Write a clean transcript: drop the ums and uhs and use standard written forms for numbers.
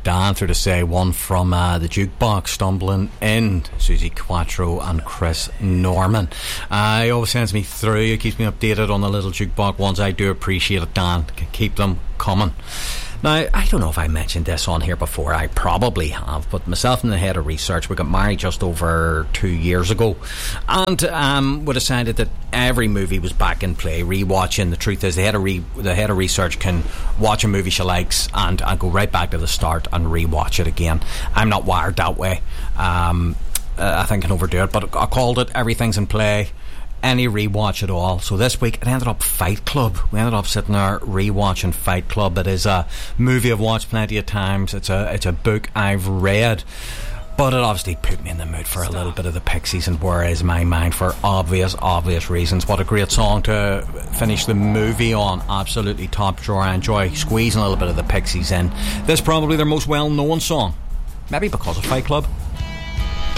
Dan through to say one from the jukebox, stumbling in, Susie Quattro and Chris Norman. He always sends me through, he keeps me updated on the little jukebox ones. I do appreciate it, Dan. Keep them coming. Now, I don't know if I mentioned this on here before. I probably have, but myself and the head of research, we got married just over 2 years ago, and we decided that every movie was back in play, rewatching. The truth is, the head of research can watch a movie she likes and go right back to the start and rewatch it again. I'm not wired that way. I think I can overdo it, but I called it Everything's in Play. Any rewatch at all. So this week it ended up Fight Club. We ended up sitting there rewatching Fight Club. It is a movie I've watched plenty of times. It's a book I've read, but it obviously put me in the mood for a little bit of the Pixies and Where Is My Mind, for obvious reasons. What a great song to finish the movie on. Absolutely top drawer. I enjoy squeezing a little bit of the Pixies in. This is probably their most well known song, maybe because of Fight Club.